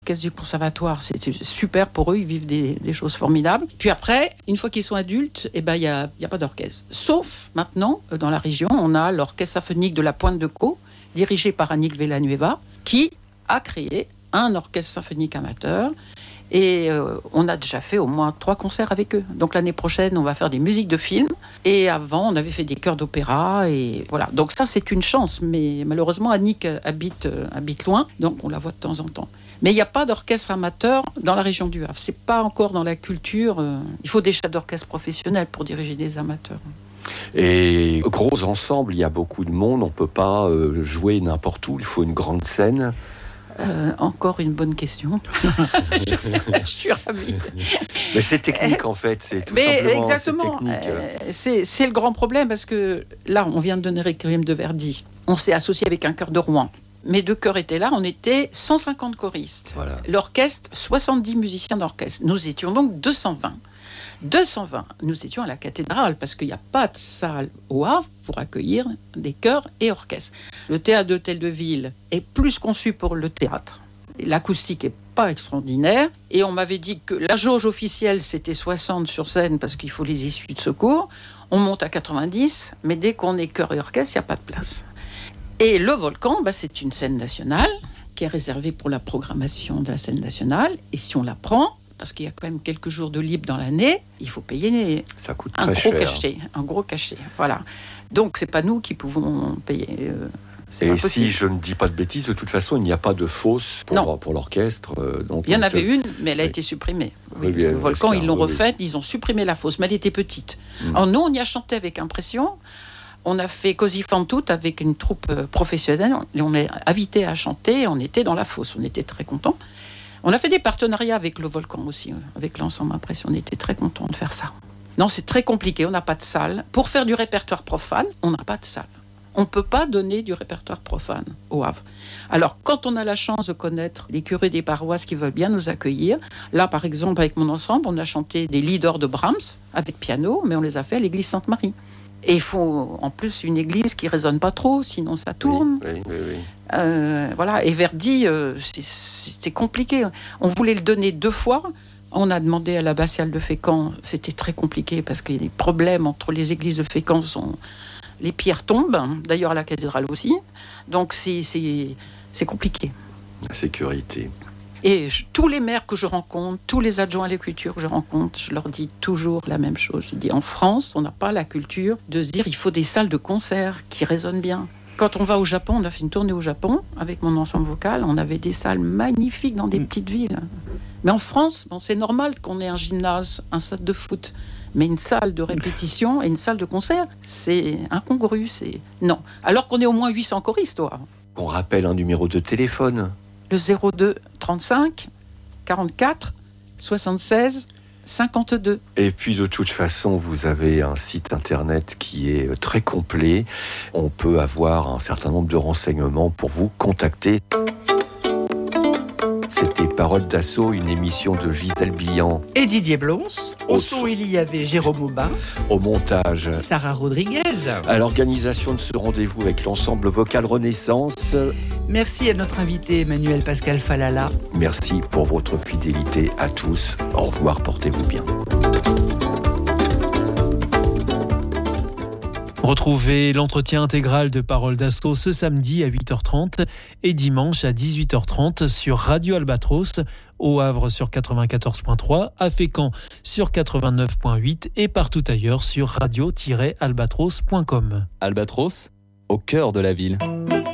L'orchestre du conservatoire, c'était super pour eux, ils vivent des choses formidables. Puis après, une fois qu'ils sont adultes, il n'y a pas d'orchestre. Sauf maintenant, dans la région, on a l'orchestre symphonique de la Pointe de Caux, dirigé par Annick Villanueva, qui a créé un orchestre symphonique amateur. Et on a déjà fait au moins 3 concerts avec eux. Donc l'année prochaine, on va faire des musiques de films. Et avant, on avait fait des chœurs d'opéra. Et voilà. Donc ça, c'est une chance. Mais malheureusement, Annick habite loin. Donc on la voit de temps en temps. Mais il n'y a pas d'orchestre amateur dans la région du Havre. C'est pas encore dans la culture. Il faut des chefs d'orchestre professionnels pour diriger des amateurs. Et gros ensemble, il y a beaucoup de monde. On ne peut pas jouer n'importe où. Il faut une grande scène. Encore une bonne question. Je suis ravie. Mais c'est technique en fait, c'est tout simplement. Exactement. C'est le grand problème parce que là, on vient de donner Requiem de Verdi. On s'est associé avec un chœur de Rouen. Mes 2 chœurs étaient là, on était 150 choristes. Voilà. L'orchestre, 70 musiciens d'orchestre. Nous étions donc 220. 220, nous étions à la cathédrale parce qu'il n'y a pas de salle au Havre pour accueillir des chœurs et orchestres. Le théâtre d'Hôtel de Ville est plus conçu pour le théâtre. L'acoustique n'est pas extraordinaire et on m'avait dit que la jauge officielle c'était 60 sur scène parce qu'il faut les issues de secours. On monte à 90, mais dès qu'on est chœur et orchestre, il n'y a pas de place. Et le Volcan, c'est une scène nationale qui est réservée pour la programmation de la scène nationale et si on la prend, parce qu'il y a quand même quelques jours de libre dans l'année, il faut payer ça coûte très cher. Un gros cachet, voilà. Donc c'est pas nous qui pouvons payer. Et si je ne dis pas de bêtises, de toute façon, il n'y a pas de fosse pour l'orchestre. Donc il y en avait une, mais elle a été supprimée. Oui, le Volcan, ils l'ont refaite, ils ont supprimé la fosse, mais elle était petite. Alors nous, on y a chanté avec impression. On a fait Così fan tutte avec une troupe professionnelle. On est invité à chanter, on était dans la fosse, on était très contents. On a fait des partenariats avec le Volcan aussi, avec l'ensemble Impression. On était très contents de faire ça. Non, c'est très compliqué, on n'a pas de salle. Pour faire du répertoire profane, on n'a pas de salle. On ne peut pas donner du répertoire profane au Havre. Alors, quand on a la chance de connaître les curés des paroisses qui veulent bien nous accueillir, là, par exemple, avec mon ensemble, on a chanté des lieders de Brahms avec piano, mais on les a fait à l'église Sainte-Marie. Et il faut en plus une église qui ne résonne pas trop, sinon ça tourne. Oui. Voilà. Et Verdi, c'était compliqué. On voulait le donner 2 fois. On a demandé à l'abbatiale de Fécamp. C'était très compliqué parce qu'il y a des problèmes entre les églises de Fécamp. Les pierres tombent, d'ailleurs à la cathédrale aussi. Donc c'est compliqué. La sécurité. Et tous les maires que je rencontre, tous les adjoints à la culture que je rencontre, je leur dis toujours la même chose. Je dis, en France, on n'a pas la culture de se dire il faut des salles de concert qui résonnent bien. Quand on va au Japon, on a fait une tournée au Japon avec mon ensemble vocal, on avait des salles magnifiques dans des petites villes. Mais en France, c'est normal qu'on ait un gymnase, un stade de foot. Mais une salle de répétition et une salle de concert, c'est incongru. Non. Alors qu'on est au moins 800 choristes, toi. Qu'on rappelle un numéro de téléphone. Le 02 35 44 76 52. Et puis de toute façon, vous avez un site internet qui est très complet. On peut avoir un certain nombre de renseignements pour vous contacter. C'était Parole d'Assaut, une émission de Gisèle Billan et Didier Blons. Au son, il y avait Jérôme Aubin. Au montage, Sarah Rodriguez. À l'organisation de ce rendez-vous avec l'ensemble vocal Renaissance. Merci à notre invité Emmanuel Pascal Falala. Merci pour votre fidélité à tous. Au revoir, portez-vous bien. Retrouvez l'entretien intégral de Parole d'Assaut ce samedi à 8h30 et dimanche à 18h30 sur Radio Albatros, au Havre sur 94.3, à Fécamp sur 89.8 et partout ailleurs sur radio-albatros.com. Albatros, au cœur de la ville.